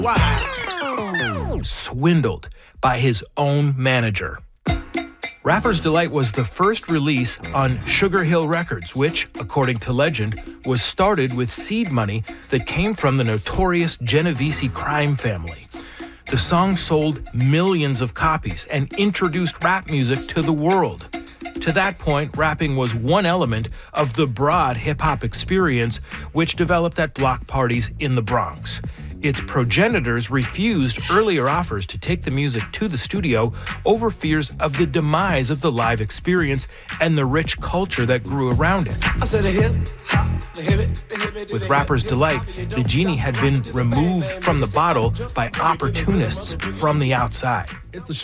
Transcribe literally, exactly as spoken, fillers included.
Why? Swindled by his own manager. Rapper's Delight was the first release on Sugar Hill Records, which, according to legend, was started with seed money that came from the notorious Genovese crime family. The song sold millions of copies and introduced rap music to the world. To that point, rapping was one element of the broad hip-hop experience, which developed at block parties in the Bronx. Its progenitors refused earlier offers to take the music to the studio over fears of the demise of the live experience and the rich culture that grew around it. With Rapper's Delight, the genie had been removed from the bottle by opportunists from the outside.